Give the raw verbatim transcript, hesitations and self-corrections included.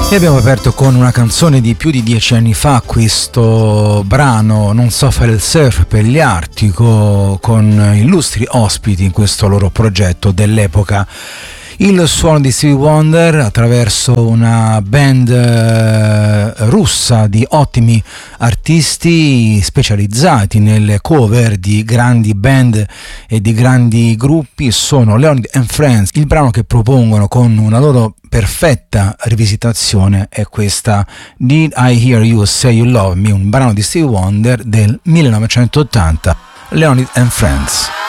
E abbiamo aperto con una canzone di più di dieci anni fa, questo brano Non so fare il surf per gli Artico, con illustri ospiti in questo loro progetto dell'epoca. Il suono di Stevie Wonder attraverso una band eh, russa di ottimi artisti specializzati nelle cover di grandi band e di grandi gruppi sono Leonid and Friends. Il brano che propongono con una loro perfetta rivisitazione è questa Did I Hear You Say You Love Me, un brano di Stevie Wonder del millenovecentottanta, Leonid and Friends.